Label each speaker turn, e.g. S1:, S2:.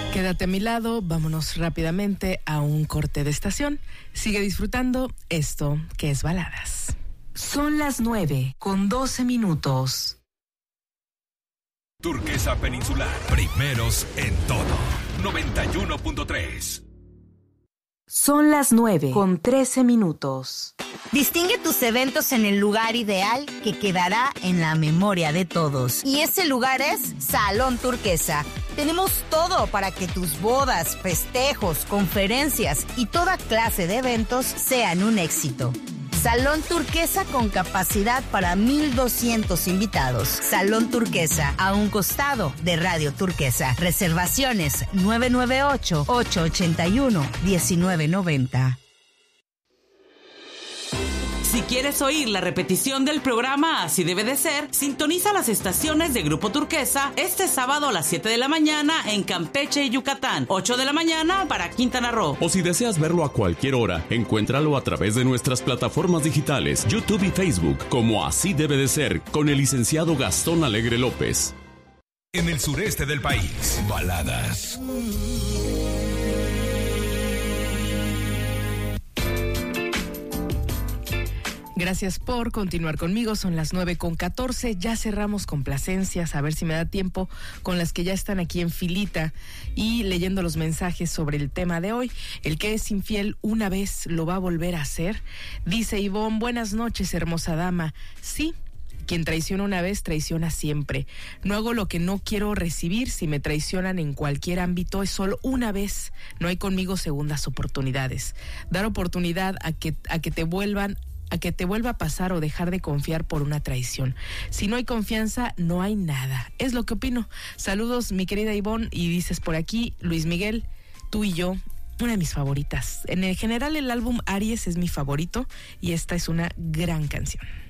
S1: Quédate a mi lado, vámonos rápidamente a un corte de estación. Sigue disfrutando esto que es Baladas.
S2: Son las 9:12.
S3: Turquesa Peninsular, primeros en todo. 91.3.
S2: Son las 9:13.
S4: Distingue tus eventos en el lugar ideal que quedará en la memoria de todos. Y ese lugar es Salón Turquesa. Tenemos todo para que tus bodas, festejos, conferencias y toda clase de eventos sean un éxito. Salón Turquesa con capacidad para 1,200 invitados. Salón Turquesa, a un costado de Radio Turquesa. Reservaciones 998-881-1990.
S5: Si quieres oír la repetición del programa Así Debe de Ser, sintoniza las estaciones de Grupo Turquesa este sábado a las 7 de la mañana en Campeche y Yucatán, 8 de la mañana para Quintana Roo.
S6: O si deseas verlo a cualquier hora, encuéntralo a través de nuestras plataformas digitales, YouTube y Facebook, como Así Debe de Ser, con el licenciado Gastón Alegre López.
S3: En el sureste del país, Baladas.
S1: Gracias por continuar conmigo, son las 9:14, ya cerramos complacencias, a ver si me da tiempo con las que ya están aquí en filita y leyendo los mensajes sobre el tema de hoy. El que es infiel una vez lo va a volver a hacer. Dice Ivonne, buenas noches, hermosa dama. Sí, quien traiciona una vez, traiciona siempre. No hago lo que no quiero recibir. Si me traicionan en cualquier ámbito, es solo una vez. No hay conmigo segundas oportunidades. Dar oportunidad a que te vuelva a pasar o dejar de confiar por una traición. Si no hay confianza, no hay nada. Es lo que opino. Saludos, mi querida Ivonne. Y dices por aquí, Luis Miguel, Tú y Yo, una de mis favoritas. En el general, el álbum Aries es mi favorito y esta es una gran canción.